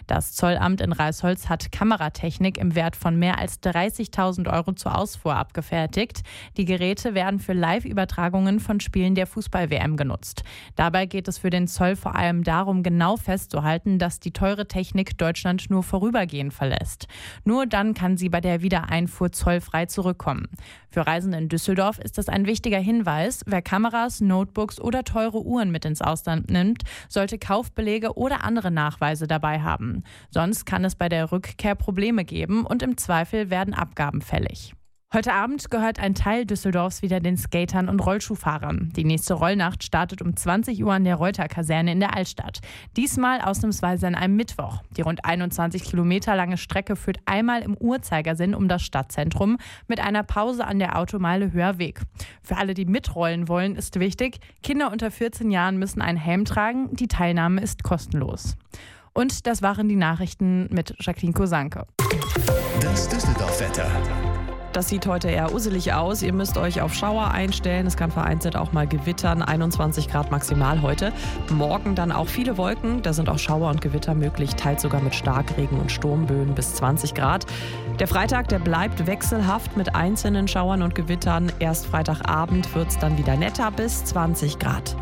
Das Zollamt in Reisholz hat Kameratechnik im Wert von mehr als 30.000 € zur Ausfuhr abgefertigt. Die Geräte werden für Live-Übertragungen von Spielen der Fußball-WM genutzt. Dabei geht es für den Zoll vor allem darum, genau festzuhalten, dass die teure Technik Deutschland nur vorübergehend verlässt. Nur dann kann sie bei der Wiedereinfuhr zollfrei zurückkommen. Für Reisende in Düsseldorf ist das ein wichtiger Hinweis. Wer Kameras, Notebooks oder teure Uhren mit ins Ausland nimmt, sollte Kaufbelege oder andere Nachweise dabei haben. Sonst kann es bei der Rückkehr Probleme geben und im Zweifel werden Abgaben fällig. Heute Abend gehört ein Teil Düsseldorfs wieder den Skatern und Rollschuhfahrern. Die nächste Rollnacht startet um 20 Uhr an der Reuter-Kaserne in der Altstadt. Diesmal ausnahmsweise an einem Mittwoch. Die rund 21 Kilometer lange Strecke führt einmal im Uhrzeigersinn um das Stadtzentrum mit einer Pause an der Automeile Höherweg. Für alle, die mitrollen wollen, ist wichtig, Kinder unter 14 Jahren müssen einen Helm tragen. Die Teilnahme ist kostenlos. Und das waren die Nachrichten mit Jacqueline Kosanke. Das Düsseldorf-Wetter. Das sieht heute eher uselig aus. Ihr müsst euch auf Schauer einstellen. Es kann vereinzelt auch mal gewittern. 21 Grad maximal heute. Morgen dann auch viele Wolken. Da sind auch Schauer und Gewitter möglich. Teils sogar mit Starkregen und Sturmböen bis 20 Grad. Der Freitag, der bleibt wechselhaft mit einzelnen Schauern und Gewittern. Erst Freitagabend wird es dann wieder netter bis 20 Grad.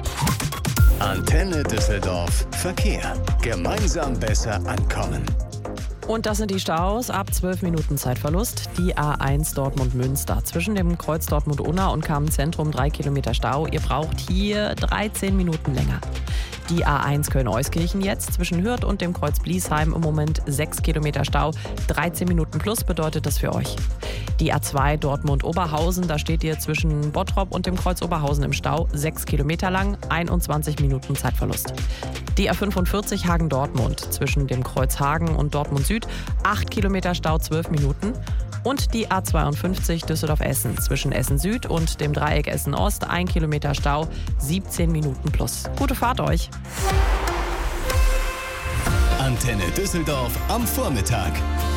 Antenne Düsseldorf. Verkehr. Gemeinsam besser ankommen. Und das sind die Staus. Ab 12 Minuten Zeitverlust. Die A1 Dortmund-Münster. Zwischen dem Kreuz Dortmund-Unna und Kamenz-Zentrum 3 Kilometer Stau. Ihr braucht hier 13 Minuten länger. Die A1 Köln-Euskirchen jetzt zwischen Hürth und dem Kreuz Bliesheim im Moment 6 Kilometer Stau. 13 Minuten plus bedeutet das für euch. Die A2 Dortmund-Oberhausen, da steht ihr zwischen Bottrop und dem Kreuz Oberhausen im Stau. 6 Kilometer lang, 21 Minuten Zeitverlust. Die A45 Hagen-Dortmund zwischen dem Kreuz Hagen und Dortmund Süd. 8 Kilometer Stau, 12 Minuten. Und die A52 Düsseldorf-Essen zwischen Essen Süd und dem Dreieck Essen Ost. 1 Kilometer Stau, 17 Minuten plus. Gute Fahrt euch! Antenne Düsseldorf am Vormittag.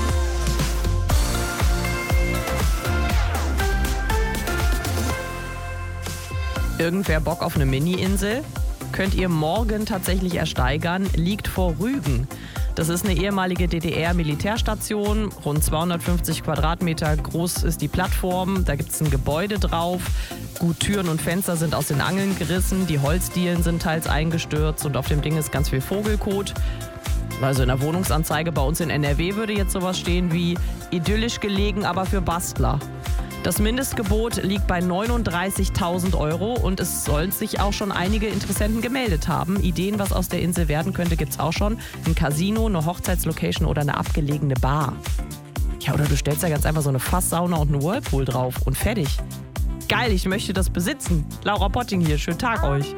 Irgendwer Bock auf eine Mini-Insel? Könnt ihr morgen tatsächlich ersteigern, liegt vor Rügen. Das ist eine ehemalige DDR-Militärstation, rund 250 Quadratmeter groß ist die Plattform, da gibt es ein Gebäude drauf. Gut, Türen und Fenster sind aus den Angeln gerissen, die Holzdielen sind teils eingestürzt und auf dem Ding ist ganz viel Vogelkot. Also in der Wohnungsanzeige bei uns in NRW würde jetzt sowas stehen wie idyllisch gelegen, aber für Bastler. Das Mindestgebot liegt bei 39.000 € und es sollen sich auch schon einige Interessenten gemeldet haben. Ideen, was aus der Insel werden könnte, gibt's auch schon. Ein Casino, eine Hochzeitslocation oder eine abgelegene Bar. Ja, oder du stellst da ganz einfach so eine Fasssauna und einen Whirlpool drauf und fertig. Geil, ich möchte das besitzen. Laura Potting hier, schönen Tag euch.